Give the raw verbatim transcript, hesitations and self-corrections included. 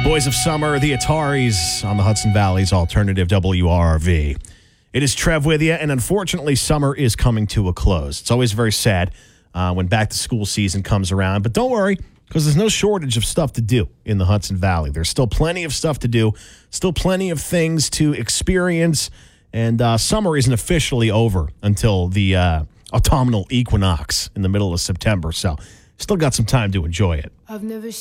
Boys of Summer, the Ataris on the Hudson Valley's alternative W R R V. It is Trev with you, and unfortunately, summer is coming to a close. It's always very sad uh, when back-to-school season comes around, but don't worry, because there's no shortage of stuff to do in the Hudson Valley. There's still plenty of stuff to do, still plenty of things to experience, and uh, summer isn't officially over until the uh, autumnal equinox in the middle of September, so still got some time to enjoy it. I've never